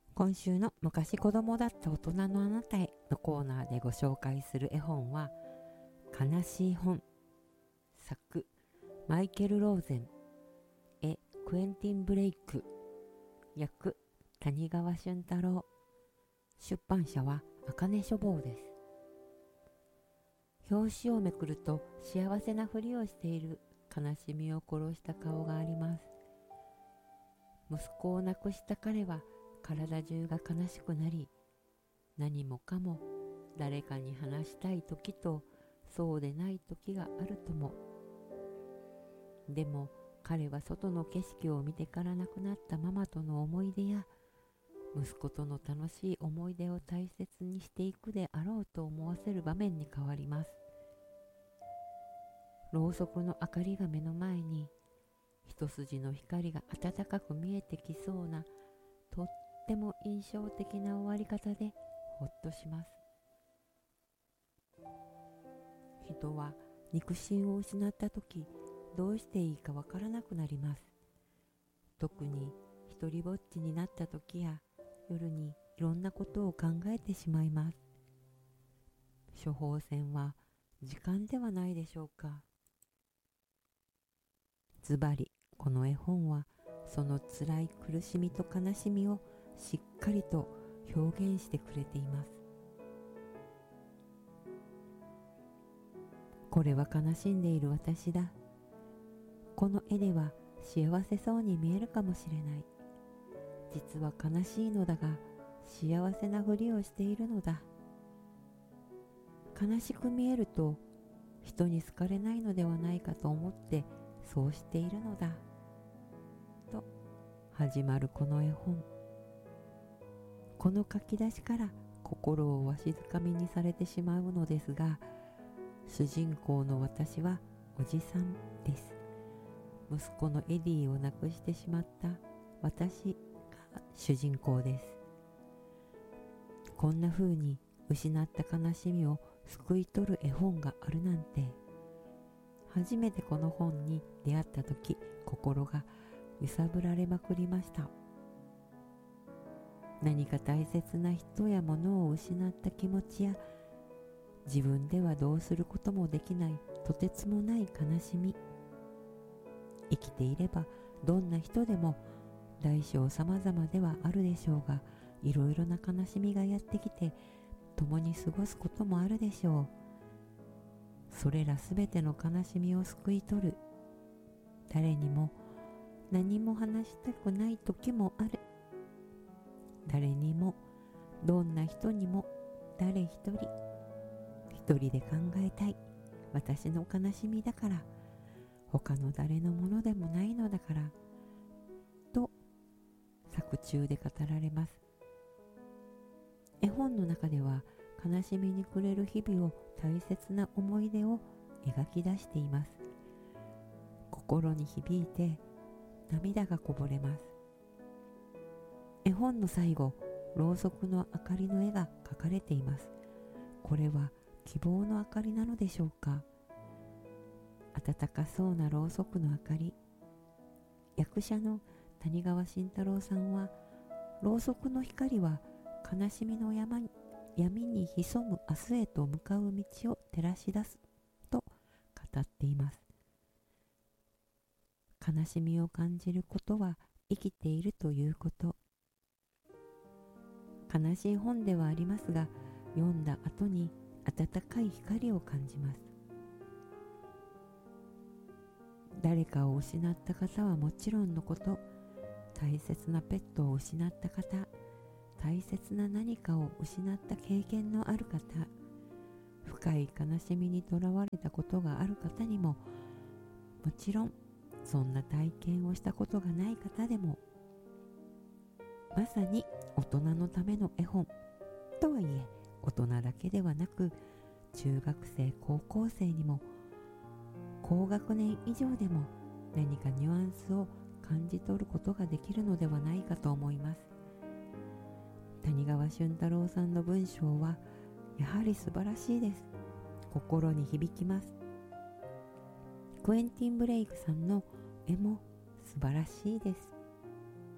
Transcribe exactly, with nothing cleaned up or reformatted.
今週の昔子供だった大人のあなたへのコーナーでご紹介する絵本は悲しい本、作マイケル・ローゼン、絵クエンティン・ブレイク、訳谷川俊太郎、出版社は茜書房です。表紙をめくると幸せなふりをしている悲しみを殺した顔があります。息子を亡くした彼は体中が悲しくなり、何もかも誰かに話したい時とそうでない時があるとも。でも彼は外の景色を見てから亡くなったママとの思い出や息子との楽しい思い出を大切にしていくであろうと思わせる場面に変わります。ろうそくの明かりが目の前に一筋の光が暖かく見えてきそうなとっても印象的な終わり方でほっとします。人は肉親を失った時どうしていいかわからなくなります。特に一人ぼっちになった時や夜にいろんなことを考えてしまいます。処方箋は時間ではないでしょうか。ズバリこの絵本はその辛い苦しみと悲しみをしっかりと表現してくれています。これは悲しんでいる私だ。この絵では幸せそうに見えるかもしれない。実は悲しいのだが幸せなふりをしているのだ。悲しく見えると人に好かれないのではないかと思ってそうしているのだと始まるこの絵本。この書き出しから心をわしづかみにされてしまうのですが、主人公の私はおじさんです。息子のエディを亡くしてしまった私が主人公です。こんな風に失った悲しみを救い取る絵本があるなんて。初めてこの本に出会った時、心が揺さぶられまくりました。何か大切な人や物を失った気持ちや自分ではどうすることもできないとてつもない悲しみ。生きていればどんな人でも大小様々ではあるでしょうが、いろいろな悲しみがやってきて共に過ごすこともあるでしょう。それらすべての悲しみを救い取る。誰にも何も話したくない時もある。誰にもどんな人にも誰一人一人で考えたい私の悲しみだから、他の誰のものでもないのだからと作中で語られます。絵本の中では悲しみに暮れる日々を大切な思い出を描き出しています。心に響いて涙がこぼれます。絵本の最後、ろうそくの明かりの絵が描かれています。これは希望の明かりなのでしょうか。暖かそうなろうそくの明かり。役者の谷川俊太郎さんは、ろうそくの光は悲しみの山に闇に潜む明日へと向かう道を照らし出すと語っています。悲しみを感じることは生きているということ。悲しい本ではありますが、読んだ後に温かい光を感じます。誰かを失った方はもちろんのこと、大切なペットを失った方、大切な何かを失った経験のある方、深い悲しみにとらわれたことがある方にも、もちろんそんな体験をしたことがない方でも、まさに大人のための絵本とはいえ、大人だけではなく中学生高校生にも高学年以上でも何かニュアンスを感じ取ることができるのではないかと思います。谷川俊太郎さんの文章はやはり素晴らしいです。心に響きます。クエンティン・ブレイクさんの絵も素晴らしいです。